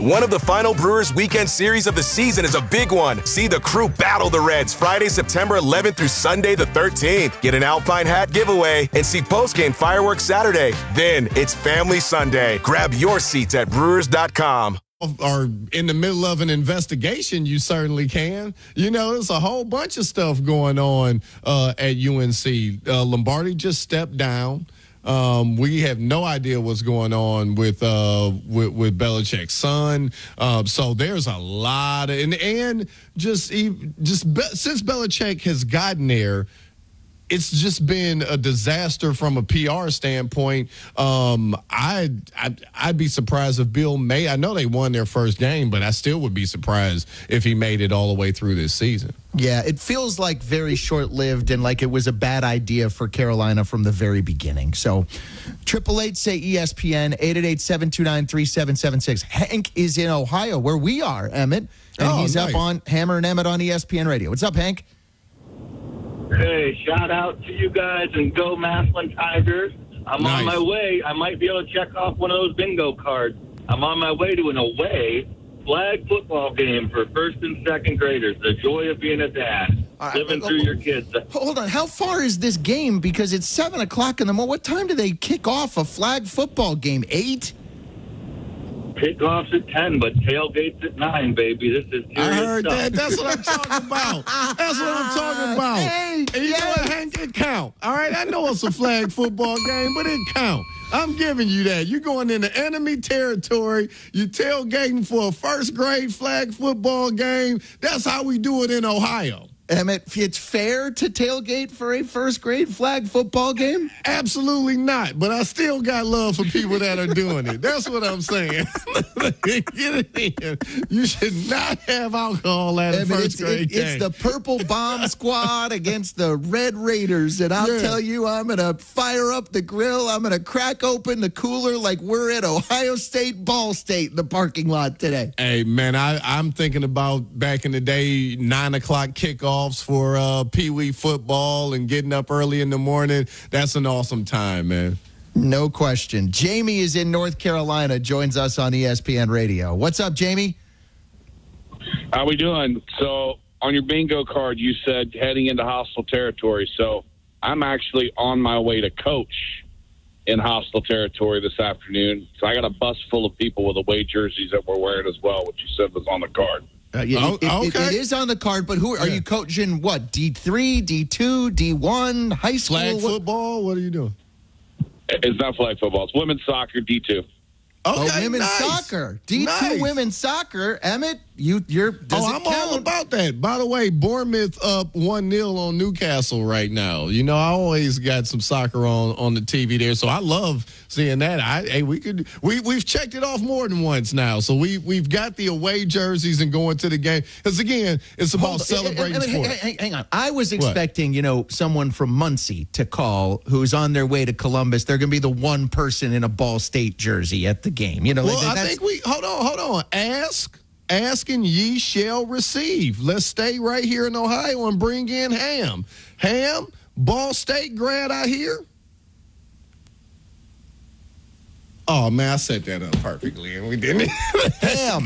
One of the final Brewers weekend series of the season is a big one. See the crew battle the Reds Friday, September 11th through Sunday the 13th. Get an Alpine hat giveaway and see postgame fireworks Saturday. Then it's Family Sunday. Grab your seats at Brewers.com. Or in the middle of an investigation, you certainly can. You know, there's a whole bunch of stuff going on at UNC. Lombardi just stepped down. We have no idea what's going on with Belichick's son. So there's a lot of, and just since Belichick has gotten there, it's just been a disaster from a PR standpoint. I'd be surprised if Bill May. I know they won their first game, but I still would be surprised if he made it all the way through this season. Yeah, it feels like very short-lived and like it was a bad idea for Carolina from the very beginning. So, 888 say ESPN 888-729-3776. Hank is in Ohio, where we are, Emmett, and he's nice. up on Hammer and Emmett on ESPN Radio. What's up, Hank? Hey, shout out to you guys and go Maslin Tigers. I'm on my way. I might be able to check off one of those bingo cards. I'm on my way to an away flag football game for first and second graders. The joy of being a dad. Living through your kids. Hold on. How far is this game? Because it's 7 o'clock in the morning. What time do they kick off a flag football game? 8? Kickoff's at 10, but tailgate's at 9, baby. This is serious I heard stuff. that. That's what I'm talking about. That's what I'm talking about. Hey, And you know what, Hank? It count. All right? I know it's a flag football game, but it count. I'm giving you that. You're going into enemy territory. You tailgating for a first grade flag football game. That's how we do it in Ohio. Emmett, it's fair to tailgate for a first grade flag football game? Absolutely not. But I still got love for people that are doing it. That's what I'm saying. Get it in. You should not have alcohol at a first grade game. It's the Purple Bomb Squad against the Red Raiders. And I'll tell you, I'm going to fire up the grill. I'm going to crack open the cooler like we're at Ohio State, Ball State in the parking lot today. Hey, man, I'm thinking about back in the day, 9 o'clock kickoffs for Pee Wee football and getting up early in the morning. That's an awesome time, man. No question. Jamie is in North Carolina, joins us on ESPN Radio. What's up, Jamie? How we doing? So on your bingo card, you said heading into hostile territory. So I'm actually on my way to coach in hostile territory this afternoon. So I got a bus full of people with away jerseys that we're wearing as well, which you said was on the card. It is on the card, but who are you coaching? What, D3, D2, D1, high school? Flag football? What are you doing? It's not flag football. It's women's soccer, D2. Okay, women's soccer. D2 women's soccer. Emmett, I'm all about that. By the way, Bournemouth up 1-0 on Newcastle right now. You know, I always got some soccer on the TV there, so I love seeing that. We've checked it off more than once now. So we've got the away jerseys and going to the game. Because again, it's about celebrating sport. Hang on. I was expecting, someone from Muncie to call who's on their way to Columbus. They're going to be the one person in a Ball State jersey at the game. I think hold on. Ask and ye shall receive. Let's stay right here in Ohio and bring in Ham. Ham, Ball State grad out here. Oh, man, I set that up perfectly, and we didn't. Ham.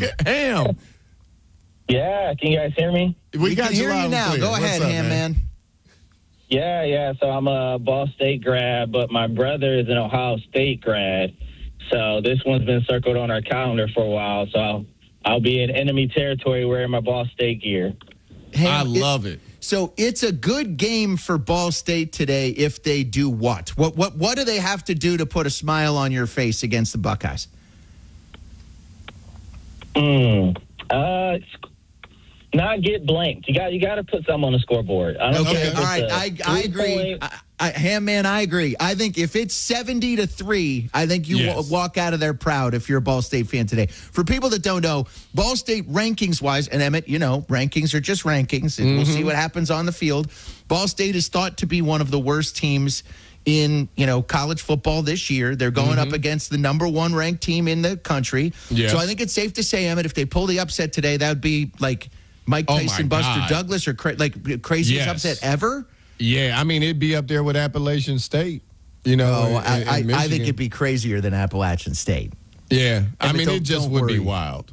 Yeah, can you guys hear me? We can hear you now. Go ahead, Ham, man. Yeah. So I'm a Ball State grad, but my brother is an Ohio State grad. So this one's been circled on our calendar for a while. So I'll be in enemy territory wearing my Ball State gear. I love it. So it's a good game for Ball State today if they do what? What do they have to do to put a smile on your face against the Buckeyes? Not get blanked. You got to put something on the scoreboard. All right. I agree. Ham man, I agree. I think if it's 70-3, I think you walk out of there proud if you're a Ball State fan today. For people that don't know, Ball State rankings-wise, and Emmett, rankings are just rankings, and we'll see what happens on the field. Ball State is thought to be one of the worst teams in, college football this year. They're going up against the number one ranked team in the country. Yes. So I think it's safe to say, Emmett, if they pull the upset today, that would be like Mike Tyson, Buster Douglas, or craziest upset ever. Yeah, I mean, it'd be up there with Appalachian State. I think it'd be crazier than Appalachian State. Yeah, I mean, it just would be wild.